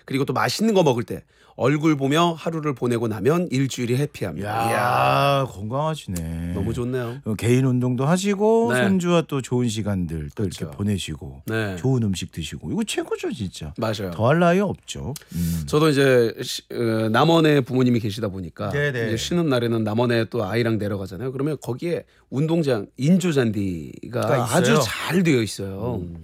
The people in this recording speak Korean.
그리고 또 맛있는 거 먹을 때 얼굴 보며 하루를 보내고 나면 일주일이 해피합니다. 야, 건강하시네. 너무 좋네요. 개인 운동도 하시고 네. 손주와 또 좋은 시간들 또 그렇죠. 이렇게 보내시고 네. 좋은 음식 드시고 이거 최고죠 진짜. 맞아요. 더할 나위 없죠. 저도 이제 남원에 부모님이 계시다 보니까 네네. 이제 쉬는 날에는 남원에 또 아이랑 내려가잖아요. 그러면 거기에 운동장 인조잔디가 있어요? 아주 잘 되어 있어요.